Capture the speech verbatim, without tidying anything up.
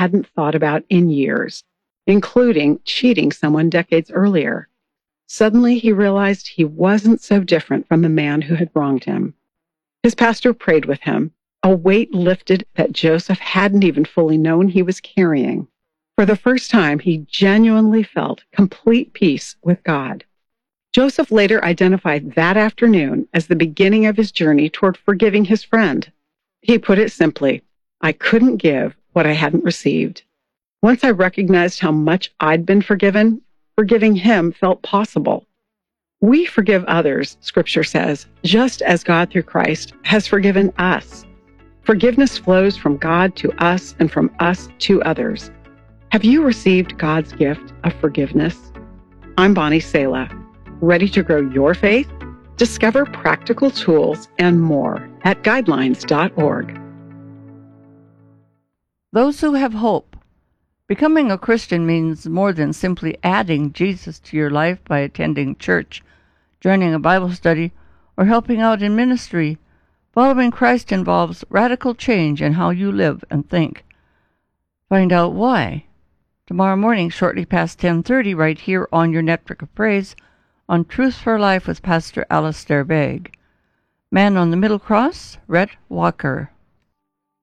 hadn't thought about in years, including cheating someone decades earlier. Suddenly, he realized he wasn't so different from the man who had wronged him. His pastor prayed with him. A weight lifted that Joseph hadn't even fully known he was carrying. For the first time, he genuinely felt complete peace with God. Joseph later identified that afternoon as the beginning of his journey toward forgiving his friend. He put it simply, I couldn't give what I hadn't received. Once I recognized how much I'd been forgiven, forgiving him felt possible. We forgive others, Scripture says, just as God through Christ has forgiven us. Forgiveness flows from God to us and from us to others. Have you received God's gift of forgiveness? I'm Bonnie Sala. Ready to grow your faith? Discover practical tools and more at guidelines dot org. Those who have hope. Becoming a Christian means more than simply adding Jesus to your life by attending church, joining a Bible study, or helping out in ministry. Following Christ involves radical change in how you live and think. Find out why tomorrow morning, shortly past ten thirty, right here on your Network of Praise, on Truth for Life with Pastor Alistair Begg. Man on the Middle Cross, Rhett Walker.